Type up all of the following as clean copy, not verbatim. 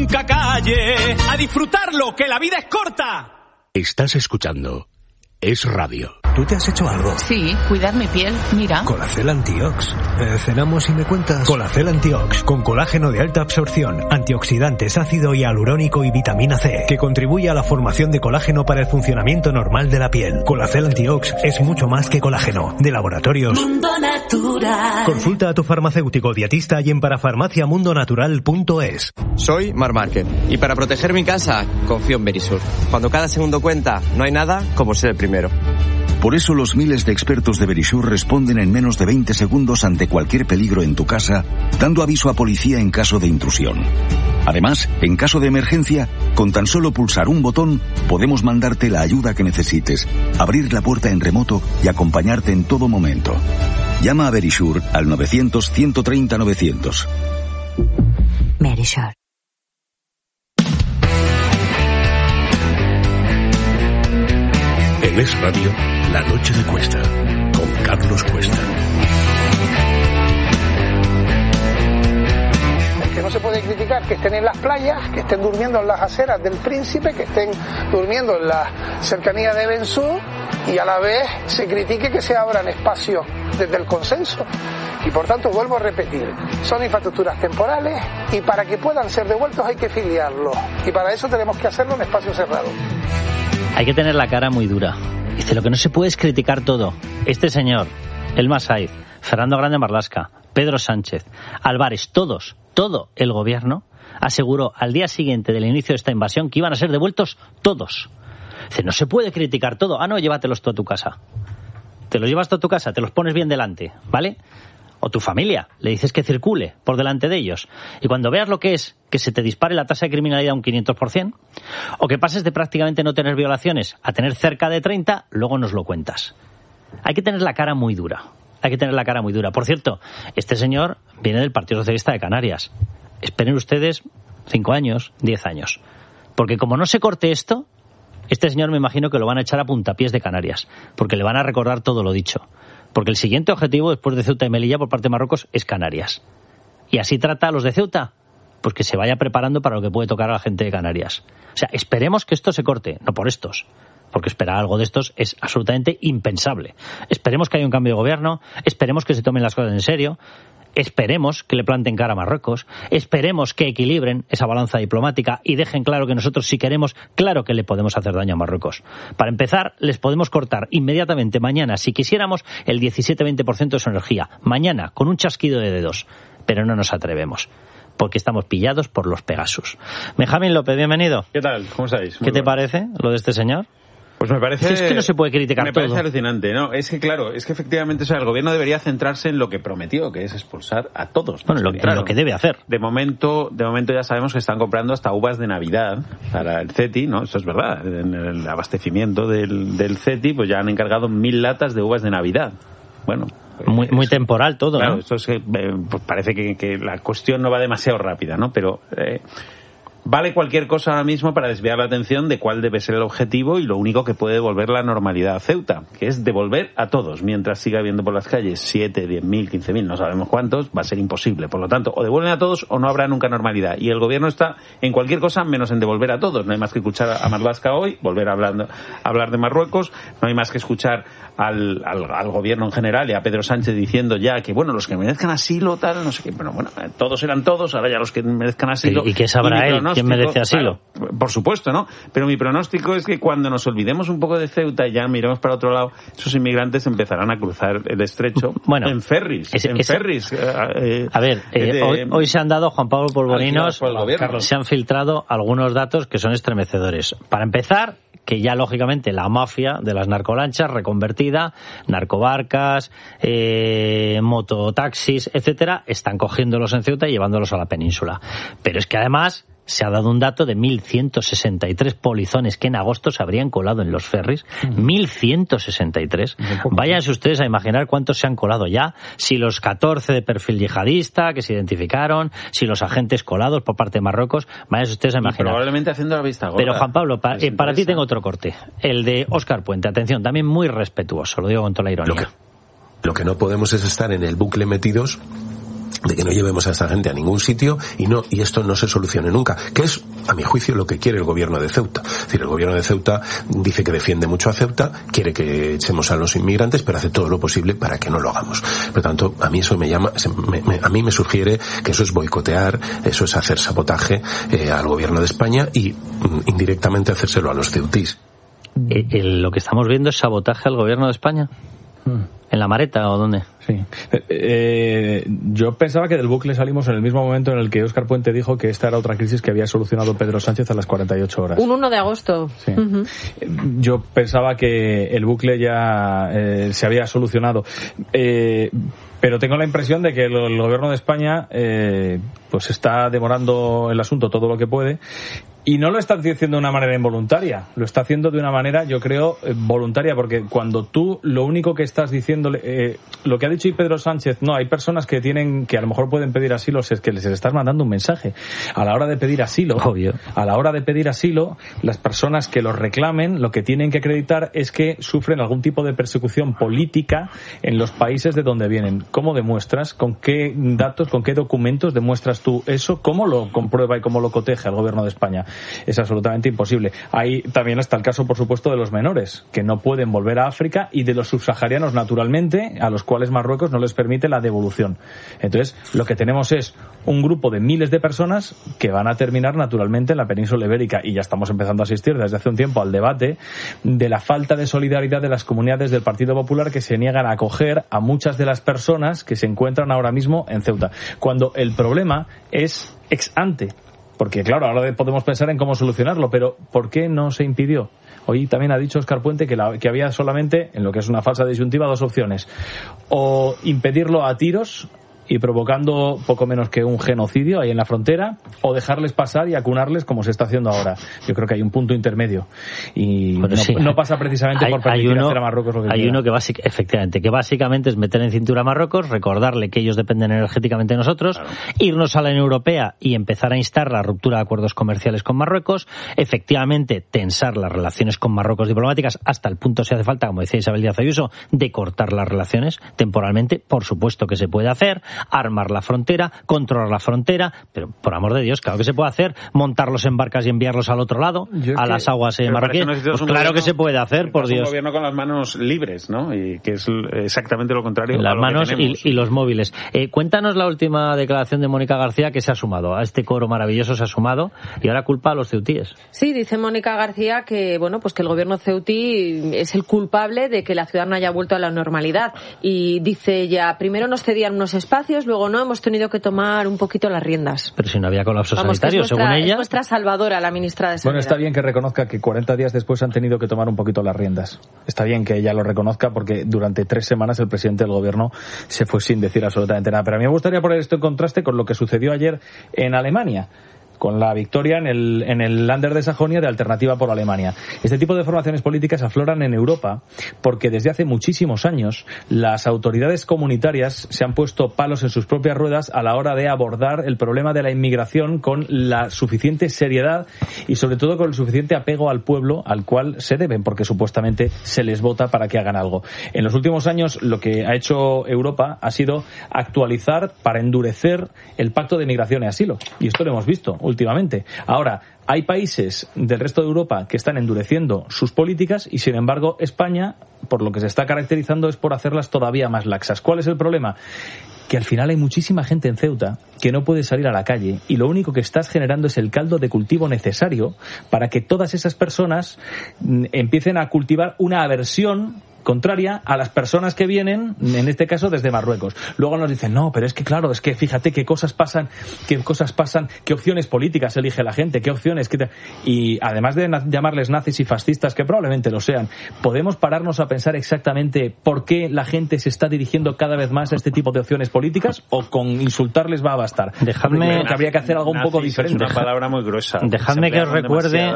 nunca calle, a disfrutarlo, que la vida es corta. Estás escuchando Es Radio. ¿Tú te has hecho algo? Sí, cuidar mi piel, mira. Colacel Antiox. ¿Cenamos y me cuentas? Colacel Antiox, con colágeno de alta absorción, antioxidantes, ácido hialurónico y vitamina C, que contribuye a la formación de colágeno para el funcionamiento normal de la piel. Colacel Antiox es mucho más que colágeno. De Laboratorios Mundo Natural. Consulta a tu farmacéutico dietista y en parafarmaciamundonatural.es. Soy Marc Márquez y para proteger mi casa confío en Verisur. Cuando cada segundo cuenta, no hay nada como ser el primero. Por eso los miles de expertos de Verisur responden en menos de 20 segundos ante cualquier peligro en tu casa, dando aviso a policía en caso de intrusión. Además, en caso de emergencia, con tan solo pulsar un botón, podemos mandarte la ayuda que necesites, abrir la puerta en remoto y acompañarte en todo momento. Llama a Verisur al 900-130-900. Verisur. En Es Radio, La Noche de Cuesta, con Carlos Cuesta. Que no se puede criticar que estén en las playas, que estén durmiendo en las aceras del Príncipe, que estén durmiendo en la cercanía de Bensú, y a la vez se critique que se abran espacios desde el consenso. Y por tanto, vuelvo a repetir, son infraestructuras temporales y para que puedan ser devueltos hay que filiarlos. Y para eso tenemos que hacerlo en espacio cerrado. Hay que tener la cara muy dura. Dice, lo que no se puede es criticar todo. Este señor, Elma Saiz, Fernando Grande Marlaska, Pedro Sánchez, Álvarez, todo el gobierno aseguró al día siguiente del inicio de esta invasión que iban a ser devueltos todos. Dice, no se puede criticar todo. Ah, no, llévatelos tú a tu casa. Te los llevas tú a tu casa, te los pones bien delante, ¿vale? O tu familia, le dices que circule por delante de ellos. Y cuando veas lo que es que se te dispare la tasa de criminalidad un 500%, o que pases de prácticamente no tener violaciones a tener cerca de 30, luego nos lo cuentas. Hay que tener la cara muy dura. Por cierto, este señor viene del Partido Socialista de Canarias. Esperen ustedes 5 años, 10 años. Porque como no se corte esto, este señor me imagino que lo van a echar a puntapiés de Canarias, porque le van a recordar todo lo dicho. Porque el siguiente objetivo, después de Ceuta y Melilla, por parte de Marruecos, es Canarias. ¿Y así trata a los de Ceuta? Pues que se vaya preparando para lo que puede tocar a la gente de Canarias. O sea, esperemos que esto se corte, no por estos, porque esperar algo de estos es absolutamente impensable. Esperemos que haya un cambio de gobierno, esperemos que se tomen las cosas en serio, esperemos que le planten cara a Marruecos, esperemos que equilibren esa balanza diplomática y dejen claro que nosotros, si queremos, claro que le podemos hacer daño a Marruecos. Para empezar, les podemos cortar inmediatamente mañana, si quisiéramos, el 17-20% de su energía. Mañana, con un chasquido de dedos. Pero no nos atrevemos, porque estamos pillados por los Pegasus. Benjamín López, bienvenido. ¿Qué tal? ¿Cómo estáis? ¿Qué te parece lo de este señor? Pues me parece... Es que no se puede criticar todo. Me parece alucinante, ¿no? Es que, claro, efectivamente, o sea, el gobierno debería centrarse en lo que prometió, que es expulsar a todos. Bueno, lo que debe hacer. De momento ya sabemos que están comprando hasta uvas de Navidad para el CETI, ¿no? Eso es verdad. En el abastecimiento del CETI, pues ya han encargado 1.000 latas de uvas de Navidad. Bueno... Muy temporal todo, claro, ¿no? Esto es que pues parece que la cuestión no va demasiado rápida, ¿no? Pero... vale cualquier cosa ahora mismo para desviar la atención de cuál debe ser el objetivo y lo único que puede devolver la normalidad a Ceuta, que es devolver a todos. Mientras siga habiendo por las calles 7, 10.000, 15.000, no sabemos cuántos, va a ser imposible. Por lo tanto, o devuelven a todos o no habrá nunca normalidad. Y el gobierno está en cualquier cosa menos en devolver a todos. No hay más que escuchar a Marlaska hoy, volver a hablar de Marruecos, no hay más que escuchar al gobierno en general y a Pedro Sánchez diciendo ya que, bueno, los que merezcan asilo, tal, no sé qué, pero bueno, todos eran todos, ahora ya los que merezcan asilo. ¿Y qué sabrá él? ¿Quién merece asilo? Claro, por supuesto, ¿no? Pero mi pronóstico es que cuando nos olvidemos un poco de Ceuta y ya miremos para otro lado, esos inmigrantes empezarán a cruzar el estrecho en ferries. A ver, hoy se han dado, Juan Pablo Polvorinos, se han filtrado algunos datos que son estremecedores. Para empezar, que ya lógicamente la mafia de las narcolanchas reconvertida, narcobarcas, mototaxis, etcétera, están cogiéndolos en Ceuta y llevándolos a la península. Pero es que además se ha dado un dato de 1.163 polizones que en agosto se habrían colado en los ferries. 1.163. Váyanse ustedes a imaginar cuántos se han colado ya. Si los 14 de perfil yihadista que se identificaron, si los agentes colados por parte de Marruecos, váyanse ustedes a imaginar. Probablemente haciendo la vista gorda. Pero Juan Pablo, para ti tengo otro corte. El de Óscar Puente. Atención, también muy respetuoso, lo digo con toda la ironía. Lo que no podemos es estar en el bucle metidos de que no llevemos a esta gente a ningún sitio y esto no se solucione nunca, que es, a mi juicio, lo que quiere el gobierno de Ceuta. Es decir, el gobierno de Ceuta dice que defiende mucho a Ceuta, quiere que echemos a los inmigrantes, pero hace todo lo posible para que no lo hagamos. Por lo tanto, a mí eso a mí me sugiere que eso es boicotear, eso es hacer sabotaje al gobierno de España y indirectamente hacérselo a los ceutís. ¿Lo que estamos viendo es sabotaje al gobierno de España? ¿En la Mareta o dónde? Sí. Yo pensaba que del bucle salimos en el mismo momento en el que Óscar Puente dijo que esta era otra crisis que había solucionado Pedro Sánchez a las 48 horas. Un 1 de agosto. Sí. Yo pensaba que el bucle ya se había solucionado. Pero tengo la impresión de que el gobierno de España pues está demorando el asunto todo lo que puede. Y no lo está haciendo de una manera involuntaria, lo está haciendo de una manera, yo creo, voluntaria, porque cuando tú lo único que estás diciéndole, lo que ha dicho Pedro Sánchez, no, hay personas que a lo mejor pueden pedir asilo, es que les estás mandando un mensaje. A la hora de pedir asilo, obvio. A la hora de pedir asilo, las personas que los reclamen, lo que tienen que acreditar es que sufren algún tipo de persecución política en los países de donde vienen. ¿Cómo demuestras? ¿Con qué datos, con qué documentos demuestras tú eso? ¿Cómo lo comprueba y cómo lo coteja el gobierno de España? Es absolutamente imposible. Ahí también está el caso, por supuesto, de los menores, que no pueden volver a África, y de los subsaharianos, naturalmente, a los cuales Marruecos no les permite la devolución. Entonces, lo que tenemos es un grupo de miles de personas que van a terminar, naturalmente, en la península ibérica, y ya estamos empezando a asistir desde hace un tiempo al debate de la falta de solidaridad de las comunidades del Partido Popular, que se niegan a acoger a muchas de las personas que se encuentran ahora mismo en Ceuta, cuando el problema es ex ante. Porque, claro, ahora podemos pensar en cómo solucionarlo, pero ¿por qué no se impidió? Hoy también ha dicho Óscar Puente que había solamente, en lo que es una falsa disyuntiva, dos opciones. O impedirlo a tiros y provocando poco menos que un genocidio ahí en la frontera, o dejarles pasar y acunarles como se está haciendo ahora. Yo creo que hay un punto intermedio y no pasa precisamente por permitir hacer a Marruecos lo que quiera. Hay uno que básicamente es meter en cintura a Marruecos, recordarle que ellos dependen energéticamente de nosotros, claro, irnos a la Unión Europea y empezar a instar la ruptura de acuerdos comerciales con Marruecos, efectivamente tensar las relaciones con Marruecos diplomáticas hasta el punto, si hace falta, como decía Isabel Díaz Ayuso, de cortar las relaciones temporalmente. Por supuesto que se puede hacer, armar la frontera, controlar la frontera, pero por amor de Dios, claro que se puede hacer, montarlos en barcas y enviarlos al otro lado, a las aguas marroquíes. Pues claro que se puede hacer, por Dios. Un gobierno con las manos libres, ¿no? Y que es exactamente lo contrario. Las a lo manos que tenemos. y los móviles. Cuéntanos la última declaración de Mónica García, que se ha sumado a este coro maravilloso, se ha sumado y ahora culpa a los ceutíes. Sí, dice Mónica García que pues que el gobierno ceutí es el culpable de que la ciudad no haya vuelto a la normalidad, y dice ella, primero nos cedían unos espacios, luego no, hemos tenido que tomar un poquito las riendas. Pero si no había colapso sanitario, según ella. Es nuestra salvadora, la ministra de Sanidad. Bueno, está bien que reconozca que 40 días después han tenido que tomar un poquito las riendas. Está bien que ella lo reconozca, porque durante 3 semanas el presidente del gobierno se fue sin decir absolutamente nada. Pero a mí me gustaría poner esto en contraste con lo que sucedió ayer en Alemania, con la victoria en el Länder de Sajonia de Alternativa por Alemania. Este tipo de formaciones políticas afloran en Europa porque desde hace muchísimos años las autoridades comunitarias se han puesto palos en sus propias ruedas a la hora de abordar el problema de la inmigración con la suficiente seriedad y sobre todo con el suficiente apego al pueblo al cual se deben, porque supuestamente se les vota para que hagan algo. En los últimos años lo que ha hecho Europa ha sido actualizar para endurecer el Pacto de Migración y Asilo, y esto lo hemos visto últimamente. Ahora, hay países del resto de Europa que están endureciendo sus políticas y, sin embargo, España, por lo que se está caracterizando, es por hacerlas todavía más laxas. ¿Cuál es el problema? Que al final hay muchísima gente en Ceuta que no puede salir a la calle, y lo único que estás generando es el caldo de cultivo necesario para que todas esas personas empiecen a cultivar una aversión contraria a las personas que vienen, en este caso desde Marruecos. Luego nos dicen, no, pero es que claro, es que fíjate qué cosas pasan, qué opciones políticas elige la gente, qué opciones, y además de llamarles nazis y fascistas, que probablemente lo sean, podemos pararnos a pensar exactamente por qué la gente se está dirigiendo cada vez más a este tipo de opciones políticas, o con insultarles va a bastar. Dejadme, que habría que hacer algo un poco diferente. Es una palabra muy gruesa. Dejadme que os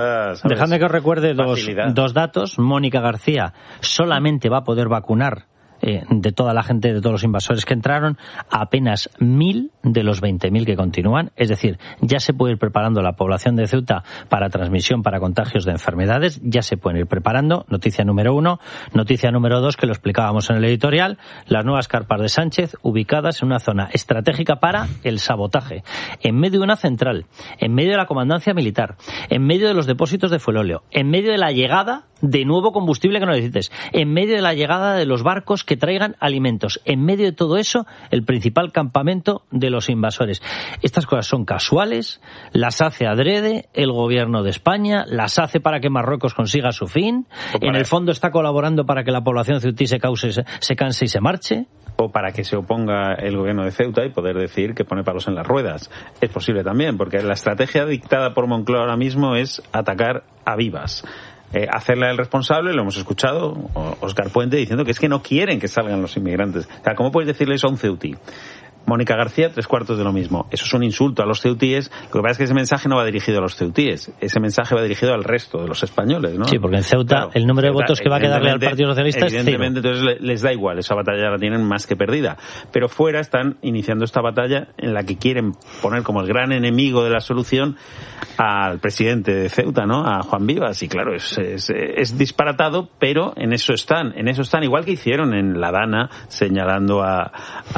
recuerde dos datos. Mónica García solamente va a poder vacunar de toda la gente, de todos los invasores que entraron, apenas 1.000 de los 20.000 que continúan. Es decir, ya se puede ir preparando la población de Ceuta para transmisión, para contagios de enfermedades, ya se pueden ir preparando. Noticia número 1. Noticia número 2, que lo explicábamos en el editorial, las nuevas carpas de Sánchez ubicadas en una zona estratégica para el sabotaje, en medio de una central, en medio de la comandancia militar, en medio de los depósitos de fuelóleo, en medio de la llegada de nuevo combustible que no necesites, en medio de la llegada de los barcos que traigan alimentos, en medio de todo eso, el principal campamento de los invasores. Estas cosas son casuales, las hace adrede el gobierno de España, las hace para que Marruecos consiga su fin, en el fondo está colaborando para que la población ceutí se canse y se marche. O para que se oponga el gobierno de Ceuta y poder decir que pone palos en las ruedas. Es posible también, porque la estrategia dictada por Moncloa ahora mismo es atacar a vivas. Hacerle al responsable, lo hemos escuchado, Óscar Puente, diciendo que es que no quieren que salgan los inmigrantes. O sea, ¿cómo puedes decirle eso a un ceutí? Mónica García, 3/4 de lo mismo. Eso es un insulto a los ceutíes. Lo que pasa es que ese mensaje no va dirigido a los ceutíes. Ese mensaje va dirigido al resto de los españoles, ¿no? Sí, porque en Ceuta, claro, el número de votos que va a quedarle al Partido Socialista es cero. Evidentemente, entonces les da igual. Esa batalla la tienen más que perdida. Pero fuera están iniciando esta batalla en la que quieren poner como el gran enemigo de la solución al presidente de Ceuta, ¿no? A Juan Vivas. Y claro, es disparatado, pero en eso están. Igual que hicieron en La Dana, señalando a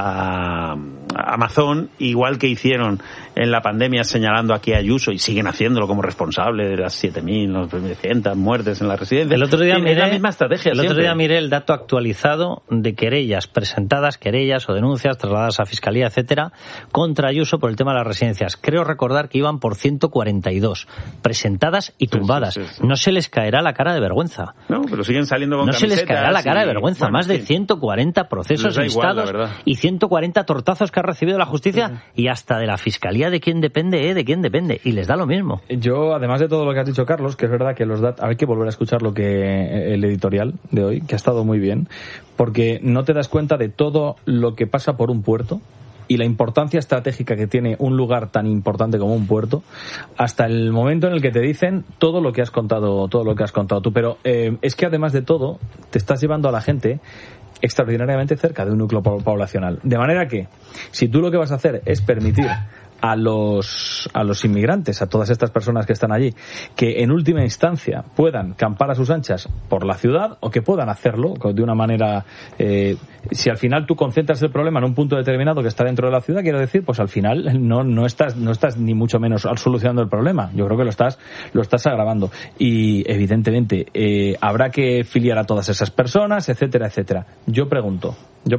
Amazon, igual que hicieron en la pandemia señalando aquí a Ayuso, y siguen haciéndolo como responsable de las 7.900 muertes en la residencia. El otro día miré, la misma estrategia. El otro día miré el dato actualizado de querellas presentadas, querellas o denuncias trasladadas a Fiscalía, etcétera, contra Ayuso por el tema de las residencias. Creo recordar que iban por 142 presentadas y tumbadas. Sí. No se les caerá la cara de vergüenza. No, pero siguen saliendo con camisetas. No se les caerá la cara de vergüenza. Bueno, más de 140 procesos instados y 140 tortazos que ha recibido la justicia y hasta de la Fiscalía. ¿De quién depende? ¿De quién depende? Y les da lo mismo. Yo, además de todo lo que has dicho, Carlos, que es verdad que los datos... Hay que volver a escuchar el editorial de hoy, que ha estado muy bien, porque no te das cuenta de todo lo que pasa por un puerto y la importancia estratégica que tiene un lugar tan importante como un puerto, hasta el momento en el que te dicen todo lo que has contado tú. Pero es que además de todo, te estás llevando a la gente extraordinariamente cerca de un núcleo poblacional. De manera que, si tú lo que vas a hacer es permitir a los inmigrantes, a todas estas personas que están allí, que en última instancia puedan campar a sus anchas por la ciudad, o que puedan hacerlo de una manera... si al final tú concentras el problema en un punto determinado que está dentro de la ciudad, quiero decir, pues al final no estás ni mucho menos solucionando el problema. Yo creo que lo estás agravando. Y evidentemente habrá que filiar a todas esas personas, etcétera, etcétera. Yo pregunto,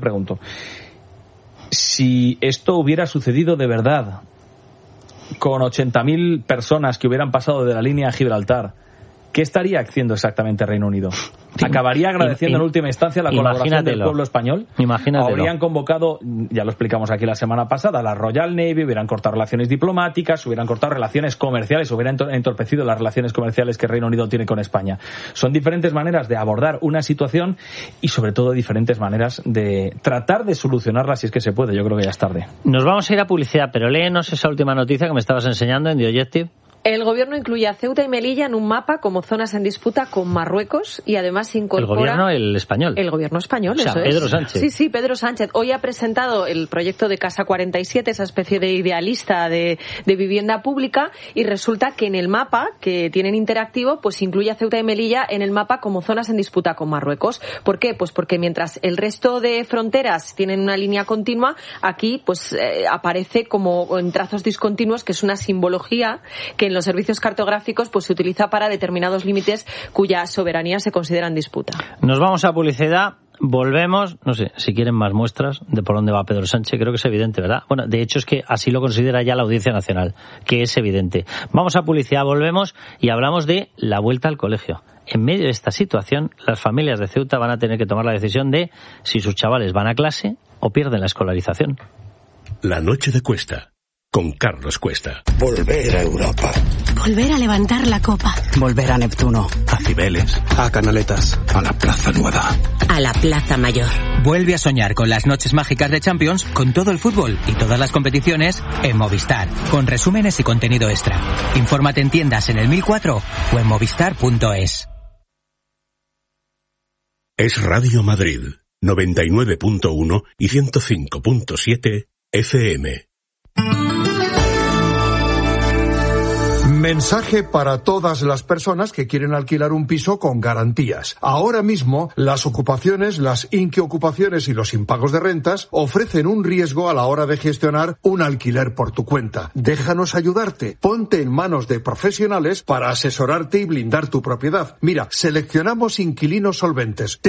si esto hubiera sucedido de verdad, con 80.000 personas que hubieran pasado de la línea a Gibraltar, ¿qué estaría haciendo exactamente Reino Unido? ¿Acabaría agradeciendo en última instancia la colaboración del pueblo español? Habrían convocado, ya lo explicamos aquí la semana pasada, la Royal Navy, hubieran cortado relaciones diplomáticas, hubieran cortado relaciones comerciales, hubieran entorpecido las relaciones comerciales que Reino Unido tiene con España. Son diferentes maneras de abordar una situación y sobre todo diferentes maneras de tratar de solucionarla si es que se puede. Yo creo que ya es tarde. Nos vamos a ir a publicidad, pero léenos esa última noticia que me estabas enseñando en The Objective. El gobierno incluye a Ceuta y Melilla en un mapa como zonas en disputa con Marruecos y además incorpora... El español. El gobierno español, o sea, eso es. Pedro Sánchez. Sí, Pedro Sánchez. Hoy ha presentado el proyecto de Casa 47, esa especie de idealista de vivienda pública, y resulta que en el mapa que tienen interactivo, pues incluye a Ceuta y Melilla en el mapa como zonas en disputa con Marruecos. ¿Por qué? Pues porque mientras el resto de fronteras tienen una línea continua, aquí pues aparece como en trazos discontinuos, que es una simbología que en los servicios cartográficos pues se utiliza para determinados límites cuya soberanía se considera en disputa. Nos vamos a publicidad, volvemos, no sé, si quieren más muestras de por dónde va Pedro Sánchez, creo que es evidente, ¿verdad? Bueno, de hecho es que así lo considera ya la Audiencia Nacional, que es evidente. Vamos a publicidad, volvemos y hablamos de la vuelta al colegio. En medio de esta situación, las familias de Ceuta van a tener que tomar la decisión de si sus chavales van a clase o pierden la escolarización. La noche de Cuesta, con Carlos Cuesta. Volver a Europa. Volver a levantar la copa. Volver a Neptuno. A Cibeles. A Canaletas. A la Plaza Nueva. A la Plaza Mayor. Vuelve a soñar con las noches mágicas de Champions, con todo el fútbol y todas las competiciones en Movistar, con resúmenes y contenido extra. Infórmate en tiendas en el 1004 o en movistar.es. Es Radio Madrid, 99.1 y 105.7 FM. Mensaje para todas las personas que quieren alquilar un piso con garantías. Ahora mismo, las ocupaciones, las inquiocupaciones y los impagos de rentas ofrecen un riesgo a la hora de gestionar un alquiler por tu cuenta. Déjanos ayudarte. Ponte en manos de profesionales para asesorarte y blindar tu propiedad. Mira, seleccionamos inquilinos solventes.